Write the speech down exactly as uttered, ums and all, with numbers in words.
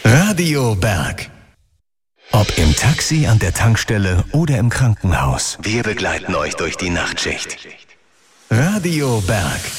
Radio Berg. Ob im Taxi, an der Tankstelle oder im Krankenhaus. Wir begleiten euch durch die Nachtschicht. Radio Berg.